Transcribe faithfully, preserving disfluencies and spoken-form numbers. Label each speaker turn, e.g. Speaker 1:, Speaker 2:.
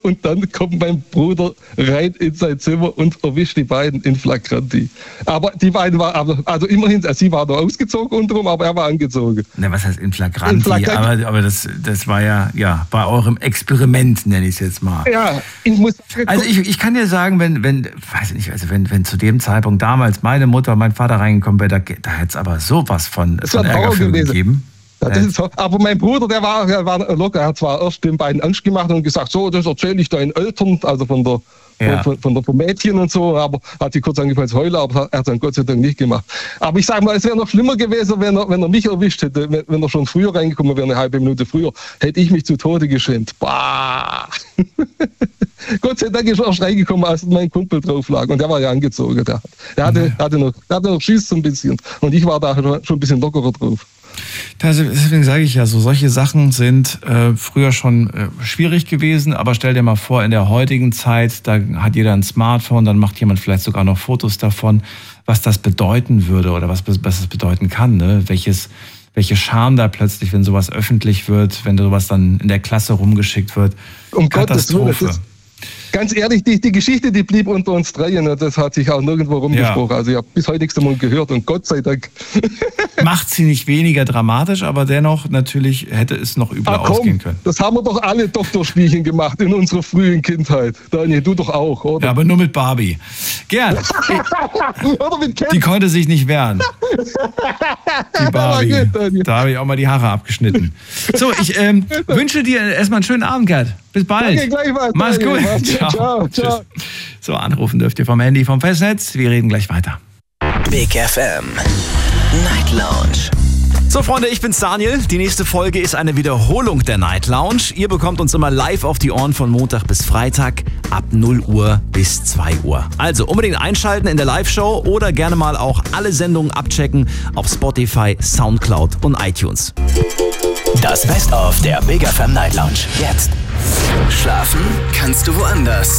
Speaker 1: Und dann kommt mein Bruder rein in sein Zimmer und erwischt die beiden in Flagranti. Aber die beiden waren, also immerhin, also sie war noch ausgezogen unterrum, aber er war angezogen.
Speaker 2: Na, was heißt in Flagranti?
Speaker 1: In Flagranti.
Speaker 2: Aber, aber das, das war ja, ja bei eurem Experiment, nenne ich es jetzt mal.
Speaker 1: Ja, ich muss.
Speaker 2: Also ich, ich kann dir sagen, wenn, wenn, weiß ich nicht, also wenn, wenn zu dem Zeitpunkt damals meine Mutter, mein Vater reingekommen wäre, da, da hätte es aber sowas von, von Ärger für gegeben.
Speaker 1: Ja, das ist so. Aber mein Bruder, der war, der war locker, er hat zwar erst den beiden Angst gemacht und gesagt, so, das erzähle ich deinen Eltern, also von der, ja. von, von der vom Mädchen und so, aber hat die kurz angefangen zu heulen, aber er hat dann Gott sei Dank nicht gemacht. Aber ich sage mal, es wäre noch schlimmer gewesen, wenn er, wenn er mich erwischt hätte, wenn, wenn er schon früher reingekommen wäre, eine halbe Minute früher, hätte ich mich zu Tode geschämt. Bah! Gott sei Dank ist er erst reingekommen, als mein Kumpel drauf lag und der war ja angezogen. Der, der, hatte, mhm. hatte noch, der hatte noch Schiss so ein bisschen und ich war da schon ein bisschen lockerer drauf.
Speaker 2: Deswegen sage ich ja so, solche Sachen sind äh, früher schon äh, schwierig gewesen, aber stell dir mal vor, in der heutigen Zeit, da hat jeder ein Smartphone, dann macht jemand vielleicht sogar noch Fotos davon, was das bedeuten würde oder was, was das bedeuten kann, ne? Welches, welche Scham da plötzlich, wenn sowas öffentlich wird, wenn sowas dann in der Klasse rumgeschickt wird.
Speaker 1: Um Katastrophe. Gottes Willen, ganz ehrlich, die, die Geschichte, die blieb unter uns dreien. Das hat sich auch nirgendwo rumgesprochen. Ja. Also ich habe bis heute nichts davon gehört und Gott sei Dank.
Speaker 2: Macht sie nicht weniger dramatisch, aber dennoch natürlich hätte es noch übler ah, komm, ausgehen können.
Speaker 1: Das haben wir doch alle Doktorspielchen gemacht in unserer frühen Kindheit. Daniel, du doch auch, oder?
Speaker 2: Ja, aber nur mit Barbie. Gerd, oder mit Ken. Die konnte sich nicht wehren. Die Barbie. Gut, da habe ich auch mal die Haare abgeschnitten. So, ich ähm, wünsche dir erstmal einen schönen Abend, Gerd. Bis bald.
Speaker 1: Danke, gleichfalls.
Speaker 2: Mach's gut. Ciao. Ciao, ciao. So, anrufen dürft ihr vom Handy, vom Festnetz. Wir reden gleich weiter.
Speaker 3: Big F M Night Lounge.
Speaker 4: So Freunde, ich bin's Daniel. Die nächste Folge ist eine Wiederholung der Night Lounge. Ihr bekommt uns immer live auf die Ohren von Montag bis Freitag ab null Uhr bis zwei Uhr. Also unbedingt einschalten in der Live-Show oder gerne mal auch alle Sendungen abchecken auf Spotify, Soundcloud und iTunes.
Speaker 3: Das Best-of der Big F M Night Lounge. Jetzt. Schlafen kannst du woanders.